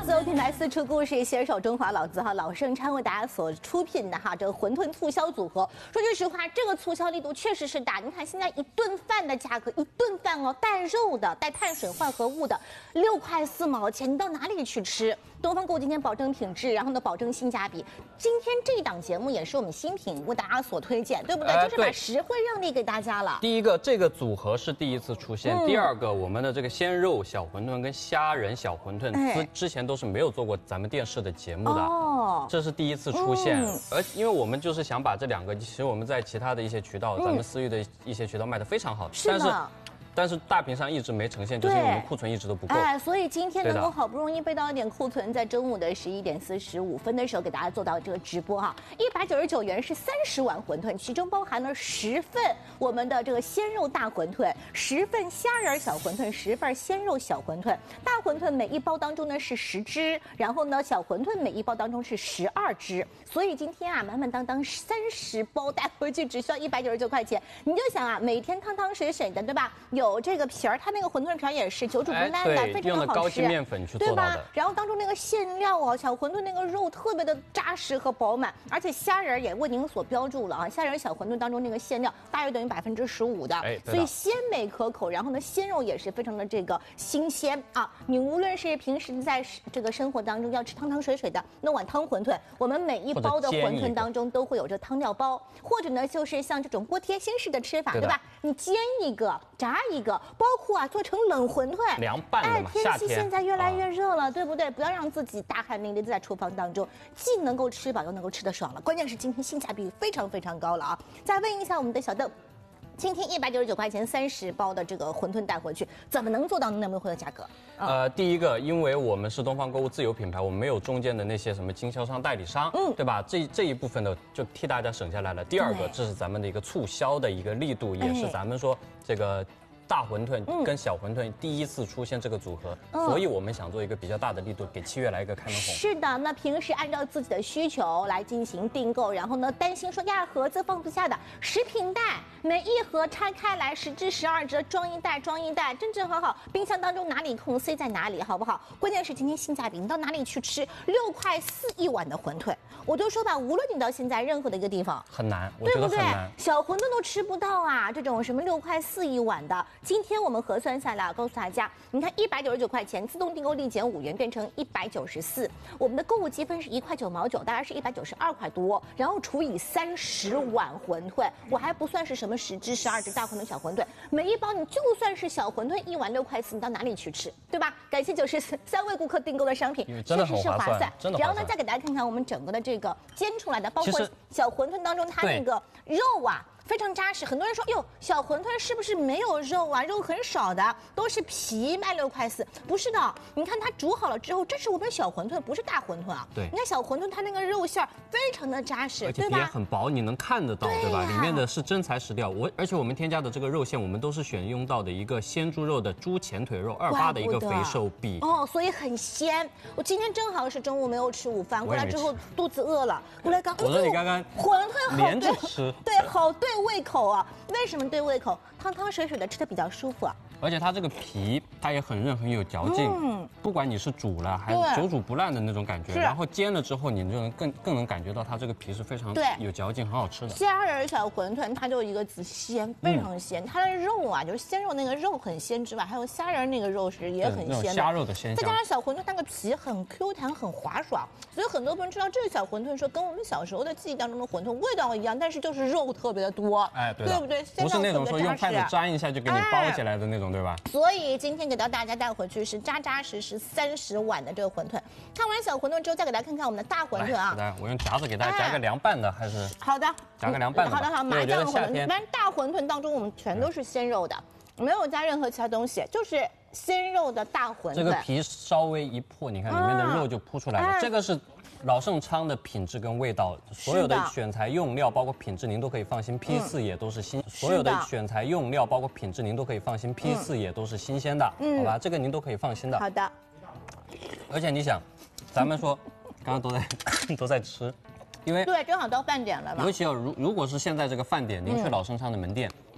自有品牌四处故事携手中华老字号老盛昌为大家所出品的这个馄饨促销组合。说句实话，这个促销力度确实是大。你看现在一顿饭的价格，一顿饭哦，带肉的、带碳水化合物的，6块4毛钱，你到哪里去吃？东方购物今天保证品质，然后呢保证性价比。今天这一档节目也是我们新品为大家所推荐，对不对？就是把实惠让利给大家了。 第一个，这个组合是第一次出现；第二个，我们的这个鲜肉小馄饨跟虾仁小馄饨，之前都是没有做过咱们电视的节目的，这是第一次出现。而因为我们就是想把这两个，其实我们在其他的一些渠道，咱们私域的一些渠道卖得非常好，但是大屏上一直没呈现，就是因为我们库存一直都不够。 所以今天能够好不容易备到一点库存，在中午的11点45分的时候给大家做到这个直播199元是30碗馄饨，其中包含了10份我们的这个鲜肉大馄饨，10份虾仁小馄饨，10份鲜肉小馄饨。大馄饨每一包当中呢是10只，然后呢小馄饨每一包当中是12只。所以今天满满当当30包带回去只需要199块钱。你就想每天汤汤水水的，对吧？有这个皮儿，它那个馄饨皮儿也是久煮不烂的，非常好吃。 用的高筋面粉去做到的， 对吧？然后当中那个馅料小馄饨那个肉特别的扎实和饱满，而且虾仁也为您所标注了虾仁小馄饨当中那个馅料大约等于15%的，所以鲜美可口。然后呢，鲜肉也是非常的这个新鲜你无论是平时在这个生活当中要吃汤汤水水的那碗汤馄饨，我们每一包的馄饨当中都会有这汤料包，或者呢就是像这种锅贴新式的吃法，对吧？你煎一个，炸一个，包括做成冷馄饨， 凉拌的嘛。 天气现在越来越热了，对不对？不要让自己大汗淋漓的在厨房当中，既能够吃饱又能够吃得爽了。关键是今天性价比非常非常高了再问一下我们的小邓，今天199块钱30包的这个馄饨带回去，怎么能做到那么优惠的价格？ 第一个，因为我们是东方购物自有品牌，我们没有中间的那些什么经销商、代理商，对吧？这一部分的就替大家省下来了。第二个，这是咱们的一个促销的一个力度，也是咱们说这个大馄饨跟小馄饨第一次出现这个组合，所以我们想做一个比较大的力度，给7月来一个开门红。 是的，那平时按照自己的需求来进行订购，然后呢，担心说盒子放不下的食品袋，每一盒拆开来10只12只，装一袋，真正好，冰箱当中哪里空塞在哪里，好不好？关键是今天性价比，你到哪里去吃6块4一碗的馄饨？我就说吧，无论你到现在任何的一个地方， 很难，我觉得很难， 小馄饨都吃不到这种什么6块4一碗的。今天我们核算下来，告诉大家，你看199块钱，自动订购立减5元变成194，我们的购物积分是1块9毛9，大概是192块多，然后除以30碗馄饨，我还不算是什么10只12只大馄饨小馄饨，每一包你就算是小馄饨一碗6块4，你到哪里去吃，对吧？感谢94位顾客订购的商品， 真的很划算，真的。 然后呢，再给大家看看我们整个的这个煎出来的，包括小馄饨当中它那个肉非常扎实。很多人说哟，小馄饨是不是没有肉肉很少的，都是皮卖6块4？不是的，你看它煮好了之后，这是我们小馄饨，不是大馄饨对， 你看小馄饨它那个肉馅非常的扎实， 而且也很薄，你能看得到，对吧？里面的是真材实料。而且我们添加的这个肉馅，我们都是选用到的一个鲜猪肉的猪前腿肉28的一个肥瘦比所以很鲜。我今天正好是中午没有吃午饭，过来之后肚子饿了，过来我说你刚刚馄饨连着吃， 对，好对胃口为什么对胃口？汤汤水水的吃的比较舒服而且它这个皮它也很韧很有嚼劲，不管你是煮了还是久煮不烂的那种感觉，然后煎了之后你就能更能感觉到它这个皮是非常有嚼劲，很好吃的。 虾仁小馄饨它就一个字鲜，非常鲜，它的肉就是鲜肉那个肉很鲜之外，还有虾仁那个肉是也很鲜的， 虾肉的鲜香， 再加上小馄饨那个皮很 Q 弹很滑爽，所以很多朋友知道这个小馄饨说跟我们小时候的记忆当中的馄饨味道一样，但是就是肉特别的多，对不对？ 不是那种说用筷子沾一下就给你包起来的那种，对吧？ 所以今天给到大家带回去是扎扎实实30碗的这个馄饨。看完小馄饨之后，再给大家看看我们的大馄饨我用夹子给大家夹个凉拌的，还是好的， 夹个凉拌的。 好，麻酱馄饨。一般大馄饨当中我们全都是鲜肉的，没有加任何其他东西，就是鲜肉的大馄饨。 这个皮稍微一破，你看里面的肉就铺出来了。这个是老盛昌的品质跟味道，所有的选材用料包括品质您都可以放心，P 4也都是新，所有的选材用料包括品质您都可以放心，P 4也都是新鲜的，好吧？这个您都可以放心的。 好的。 而且你想，咱们说刚刚都在吃，因为对，正好到饭点了嘛。 尤其如果是现在这个饭点，您去老盛昌的门店，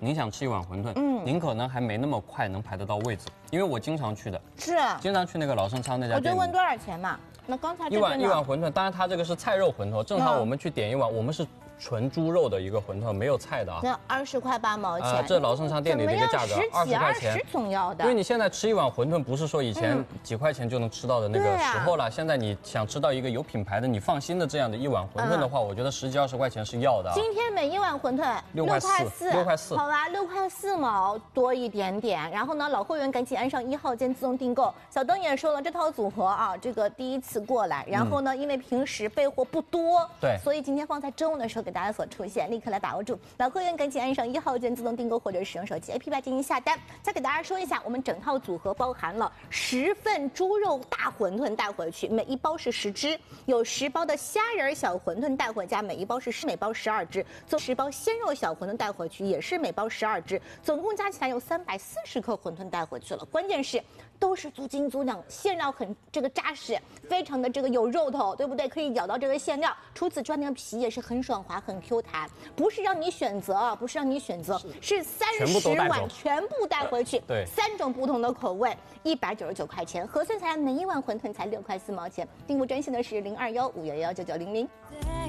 您想吃一碗馄饨，您可能还没那么快能排得到位置，因为我经常去的， 是经常去那个老盛昌那家店。 我就问多少钱嘛？那刚才一碗馄饨，当然它这个是菜肉馄饨，正常我们去点一碗，我们是纯猪肉的一个馄饨，没有菜的啊。 那20块8毛钱， 这老盛昌店里的一个价格，20块钱， 总要的。 因为你现在吃一碗馄饨，不是说以前几块钱就能吃到的那个时候了。现在你想吃到一个有品牌的、你放心的这样的一碗馄饨的话，我觉得10几20块钱是要的。 今天每一碗馄饨 6块4， 好吧，6块4毛多一点点。然后呢，老会员赶紧按上1号键自动订购。小灯也说了，这套组合啊，这个第一次过来，然后呢，因为平时备货不多， 对， 所以今天放在中午的时候给大家所出现，立刻来把握住。老会员赶紧按上1号键自动订购，或者使用手机 APP 进行下单。再给大家说一下，我们整套组合包含了10份猪肉大馄饨带回去，每一包是10只，有10包的虾仁小馄饨带回家，每一包是每包12只，做10包鲜肉小馄饨带回去，也是每包12只，总共加起来有340克馄饨带回去了。关键是都是足斤足两，馅料很这个扎实，非常的这个有肉头，对不对？可以咬到这个馅料。除此之外，那个皮也是很爽滑、很 Q 弹，不是让你选择啊，不是让你选择，是30碗全部带回去， 对 ，3种不同的口味，199块钱，核算下来每一碗馄饨才6块4毛钱。订购专线的是0215119900。